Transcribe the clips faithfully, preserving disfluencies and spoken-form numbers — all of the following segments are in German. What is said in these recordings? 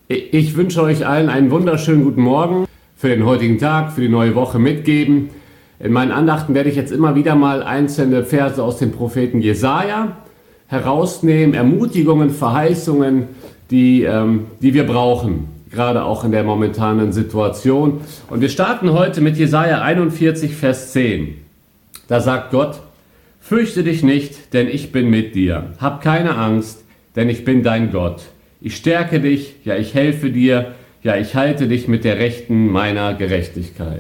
Ich wünsche euch allen einen wunderschönen guten Morgen für den heutigen Tag, für die neue Woche mitgeben. In meinen Andachten werde ich jetzt immer wieder mal einzelne Verse aus dem Propheten Jesaja herausnehmen, Ermutigungen, Verheißungen, die, ähm, die wir brauchen, gerade auch in der momentanen Situation. Und wir starten heute mit Jesaja einundvierzig, Vers zehn. Da sagt Gott: Fürchte dich nicht, denn ich bin mit dir. Hab keine Angst, denn ich bin dein Gott. Ich stärke dich, ja, ich helfe dir, ja, ich halte dich mit der Rechten meiner Gerechtigkeit.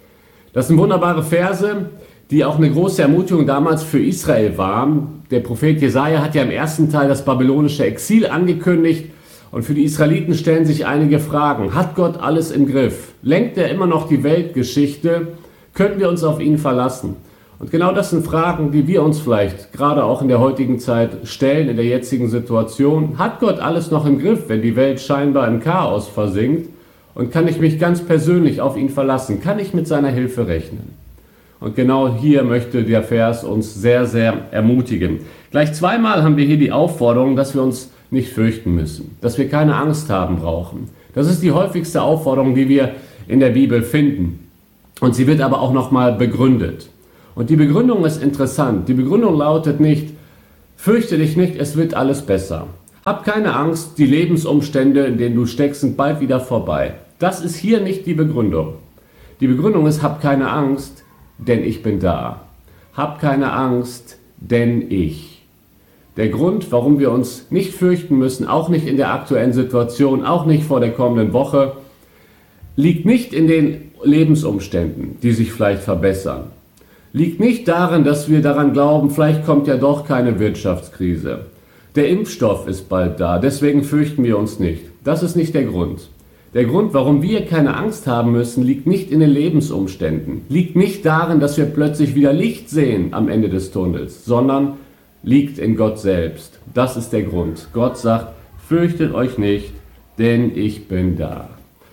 Das sind wunderbare Verse, die auch eine große Ermutigung damals für Israel waren. Der Prophet Jesaja hat ja im ersten Teil das babylonische Exil angekündigt und für die Israeliten stellen sich einige Fragen. Hat Gott alles im Griff? Lenkt er immer noch die Weltgeschichte? Können wir uns auf ihn verlassen? Und genau das sind Fragen, die wir uns vielleicht gerade auch in der heutigen Zeit stellen, in der jetzigen Situation. Hat Gott alles noch im Griff, wenn die Welt scheinbar im Chaos versinkt? Und kann ich mich ganz persönlich auf ihn verlassen? Kann ich mit seiner Hilfe rechnen? Und genau hier möchte der Vers uns sehr, sehr ermutigen. Gleich zweimal haben wir hier die Aufforderung, dass wir uns nicht fürchten müssen, dass wir keine Angst haben brauchen. Das ist die häufigste Aufforderung, die wir in der Bibel finden. Und sie wird aber auch nochmal begründet. Und die Begründung ist interessant. Die Begründung lautet nicht: Fürchte dich nicht, es wird alles besser. Hab keine Angst, die Lebensumstände, in denen du steckst, sind bald wieder vorbei. Das ist hier nicht die Begründung. Die Begründung ist: Hab keine Angst, denn ich bin da. Hab keine Angst, denn ich. Der Grund, warum wir uns nicht fürchten müssen, auch nicht in der aktuellen Situation, auch nicht vor der kommenden Woche, liegt nicht in den Lebensumständen, die sich vielleicht verbessern. Liegt nicht darin, dass wir daran glauben, vielleicht kommt ja doch keine Wirtschaftskrise. Der Impfstoff ist bald da, deswegen fürchten wir uns nicht. Das ist nicht der Grund. Der Grund, warum wir keine Angst haben müssen, liegt nicht in den Lebensumständen, liegt nicht darin, dass wir plötzlich wieder Licht sehen am Ende des Tunnels, sondern liegt in Gott selbst. Das ist der Grund. Gott sagt: Fürchtet euch nicht, denn ich bin da.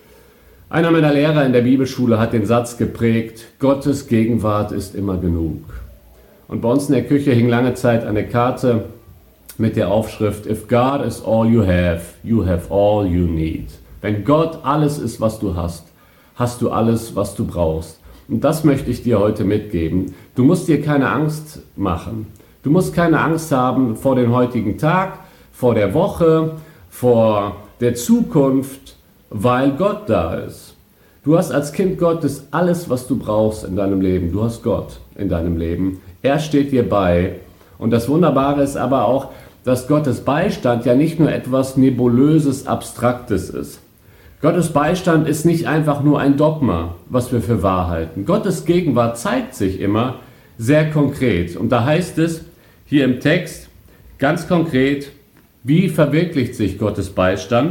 Einer meiner Lehrer in der Bibelschule hat den Satz geprägt: Gottes Gegenwart ist immer genug. Und bei uns in der Küche hing lange Zeit eine Karte mit der Aufschrift: If God is all you have, you have all you need. Wenn Gott alles ist, was du hast, hast du alles, was du brauchst. Und das möchte ich dir heute mitgeben. Du musst dir keine Angst machen. Du musst keine Angst haben vor dem heutigen Tag, vor der Woche, vor der Zukunft, weil Gott da ist. Du hast als Kind Gottes alles, was du brauchst in deinem Leben. Du hast Gott in deinem Leben. Er steht dir bei. Und das Wunderbare ist aber auch, dass Gottes Beistand ja nicht nur etwas Nebulöses, Abstraktes ist. Gottes Beistand ist nicht einfach nur ein Dogma, was wir für wahr halten. Gottes Gegenwart zeigt sich immer sehr konkret. Und da heißt es hier im Text ganz konkret: Wie verwirklicht sich Gottes Beistand?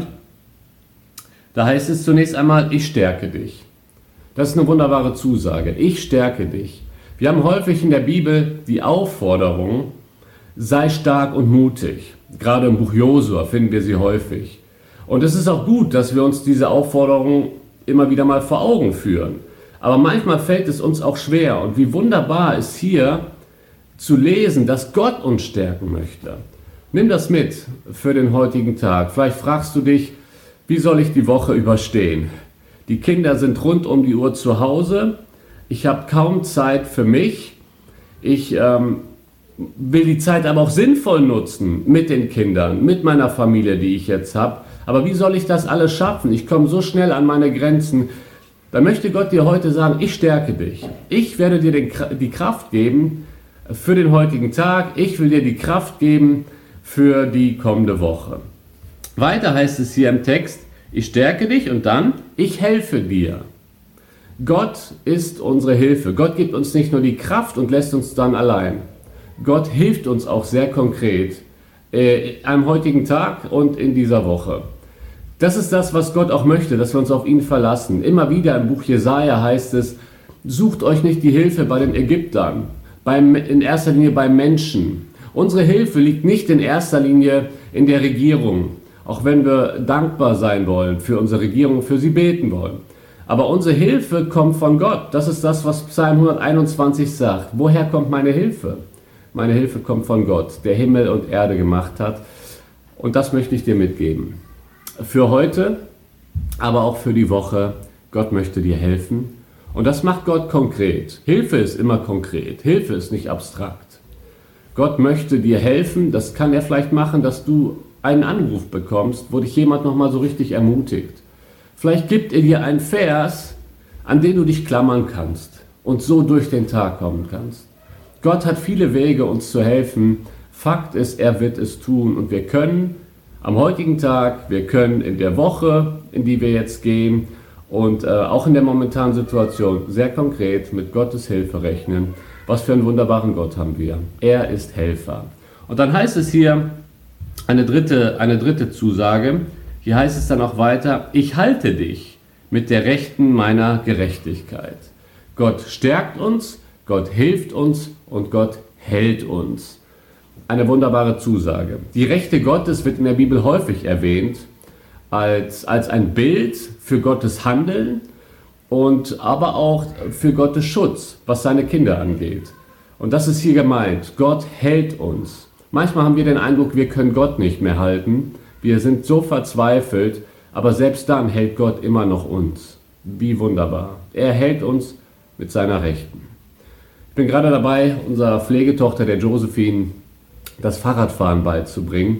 Da heißt es zunächst einmal: Ich stärke dich. Das ist eine wunderbare Zusage. Ich stärke dich. Wir haben häufig in der Bibel die Aufforderung: Sei stark und mutig. Gerade im Buch Josua finden wir sie häufig. Und es ist auch gut, dass wir uns diese Aufforderung immer wieder mal vor Augen führen. Aber manchmal fällt es uns auch schwer. Und wie wunderbar ist hier zu lesen, dass Gott uns stärken möchte. Nimm das mit für den heutigen Tag. Vielleicht fragst du dich: Wie soll ich die Woche überstehen? Die Kinder sind rund um die Uhr zu Hause. Ich habe kaum Zeit für mich. Ich ähm, will die Zeit aber auch sinnvoll nutzen mit den Kindern, mit meiner Familie, die ich jetzt habe. Aber wie soll ich das alles schaffen? Ich komme so schnell an meine Grenzen. Dann möchte Gott dir heute sagen: Ich stärke dich. Ich werde dir den, die Kraft geben für den heutigen Tag. Ich will dir die Kraft geben für die kommende Woche. Weiter heißt es hier im Text: Ich stärke dich, und dann: Ich helfe dir. Gott ist unsere Hilfe. Gott gibt uns nicht nur die Kraft und lässt uns dann allein. Gott hilft uns auch sehr konkret äh, am heutigen Tag und in dieser Woche. Das ist das, was Gott auch möchte, dass wir uns auf ihn verlassen. Immer wieder im Buch Jesaja heißt es: Sucht euch nicht die Hilfe bei den Ägyptern, beim, in erster Linie beim Menschen. Unsere Hilfe liegt nicht in erster Linie in der Regierung, auch wenn wir dankbar sein wollen für unsere Regierung, für sie beten wollen. Aber unsere Hilfe kommt von Gott. Das ist das, was Psalm hunderteinundzwanzig sagt. Woher kommt meine Hilfe? Meine Hilfe kommt von Gott, der Himmel und Erde gemacht hat. Und das möchte ich dir mitgeben. für heute, aber auch für die Woche. Gott möchte dir helfen. Und das macht Gott konkret. Hilfe ist immer konkret. Hilfe ist nicht abstrakt. Gott möchte dir helfen. Das kann er vielleicht machen, dass du einen Anruf bekommst, wo dich jemand nochmal so richtig ermutigt. Vielleicht gibt er dir einen Vers, an den du dich klammern kannst und so durch den Tag kommen kannst. Gott hat viele Wege, uns zu helfen. Fakt ist, er wird es tun. Und wir können am heutigen Tag, wir können in der Woche, in die wir jetzt gehen und äh, auch in der momentanen Situation sehr konkret mit Gottes Hilfe rechnen. Was für einen wunderbaren Gott haben wir. Er ist Helfer. Und dann heißt es hier eine dritte, eine dritte Zusage. Hier heißt es dann auch weiter, ich halte dich mit der Rechten meiner Gerechtigkeit. Gott stärkt uns, Gott hilft uns und Gott hält uns. Eine wunderbare Zusage. Die Rechte Gottes wird in der Bibel häufig erwähnt als, als ein Bild für Gottes Handeln und aber auch für Gottes Schutz, was seine Kinder angeht. Und das ist hier gemeint. Gott hält uns. Manchmal haben wir den Eindruck, wir können Gott nicht mehr halten. Wir sind so verzweifelt, aber selbst dann hält Gott immer noch uns. Wie wunderbar. Er hält uns mit seiner Rechten. Ich bin gerade dabei, unserer Pflegetochter, der Josephine, das Fahrradfahren beizubringen.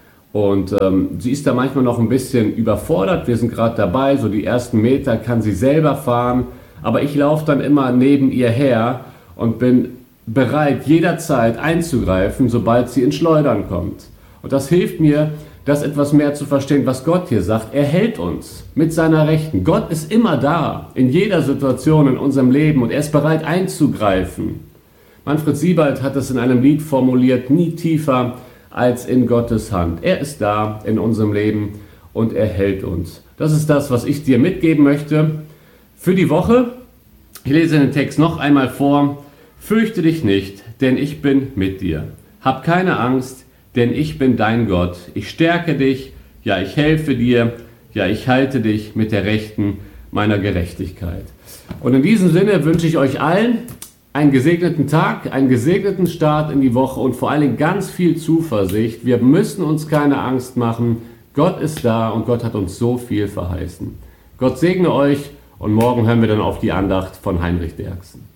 Und ähm, sie ist da manchmal noch ein bisschen überfordert. Wir sind gerade dabei, so die ersten Meter kann sie selber fahren. Aber ich laufe dann immer neben ihr her und bin bereit, jederzeit einzugreifen, sobald sie ins Schleudern kommt. Und das hilft mir, das etwas mehr zu verstehen, was Gott hier sagt. Er hält uns mit seiner Rechten. Gott ist immer da, in jeder Situation in unserem Leben und er ist bereit einzugreifen. Manfred Siebald hat es in einem Lied formuliert, nie tiefer als in Gottes Hand. Er ist da in unserem Leben und er hält uns. Das ist das, was ich dir mitgeben möchte für die Woche. Ich lese den Text noch einmal vor. Fürchte dich nicht, denn ich bin mit dir. Hab keine Angst, denn ich bin dein Gott. Ich stärke dich, ja, ich helfe dir, ja, ich halte dich mit der Rechten meiner Gerechtigkeit. Und in diesem Sinne wünsche ich euch allen einen gesegneten Tag, einen gesegneten Start in die Woche und vor allen Dingen ganz viel Zuversicht. Wir müssen uns keine Angst machen. Gott ist da und Gott hat uns so viel verheißen. Gott segne euch und morgen hören wir dann auf die Andacht von Heinrich Derksen.